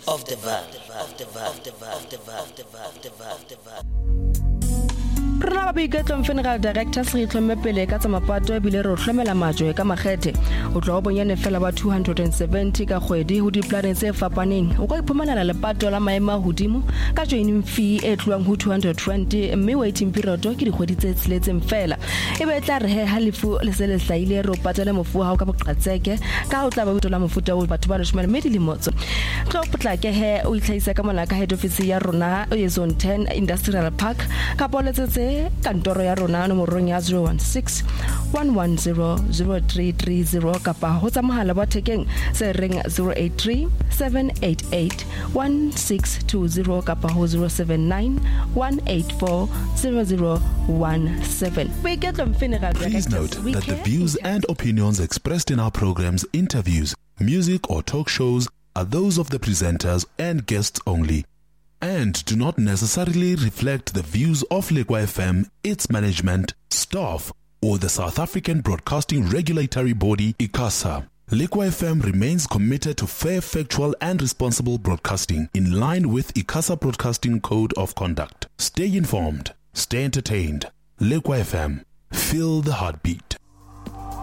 of the Vaal. Rena ba boiketlo Funeral Directors re itlhomme pele ka tsa mapato e bile re hlomela majwe ka makgethe o tlo bonyane fela ba 270 ka kgwedi ho diplaneng tse fapaneng o ka iphumanela lepato la maema hodimo ka joining fee e tluang ho 220 mme waiting period ke dikgwedi tse tsiletseng fela e be tla re halifu le se le hlaile re o patela mofu ha o ka boqatseke ka o tla ba botola mofuta o batho ba le shomela mme dilimotso tlo potlake he o itlhaisa ka mona ka head office ya rona e zone 10 Industrial Park ka poletsetse kantoro ya rona nomorong ya 016 110 0330 kapa ho tsa mohala wa thekeng se reng 083 788 1620 kapa ho 079 184 0017. Please note that the views and opinions expressed in our programs, interviews, music or talk shows are those of the presenters and guests only, and do not necessarily reflect the views of Lekwa FM, its management, staff, or the South African Broadcasting Regulatory Body, ICASA. Lekwa FM remains committed to fair, factual, and responsible broadcasting in line with ICASA Broadcasting Code of Conduct. Stay informed, stay entertained. Lekwa FM, feel the heartbeat.